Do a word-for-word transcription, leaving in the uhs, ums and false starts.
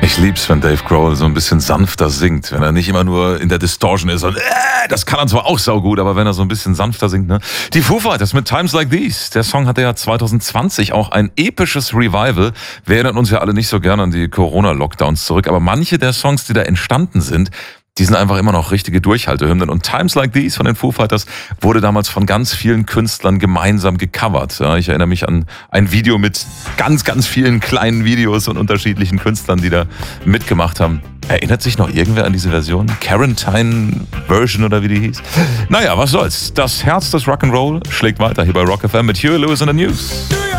Ich lieb's, wenn Dave Grohl so ein bisschen sanfter singt, wenn er nicht immer nur in der Distortion ist und äh, das kann er zwar auch saugut, aber wenn er so ein bisschen sanfter singt, ne? Die Foo Fighters mit Times Like These. Der Song hatte ja zwanzig zwanzig auch ein episches Revival. Wir erinnern uns ja alle nicht so gerne an die Corona-Lockdowns zurück, aber manche der Songs, die da entstanden sind, die sind einfach immer noch richtige Durchhaltehymnen. Und Times Like These von den Foo Fighters wurde damals von ganz vielen Künstlern gemeinsam gecovert. Ja, ich erinnere mich an ein Video mit ganz, ganz vielen kleinen Videos und unterschiedlichen Künstlern, die da mitgemacht haben. Erinnert sich noch irgendwer an diese Version? Quarantine Version oder wie die hieß? Naja, was soll's. Das Herz des Rock'n'Roll schlägt weiter hier bei Rock F M mit Huey Lewis in the News.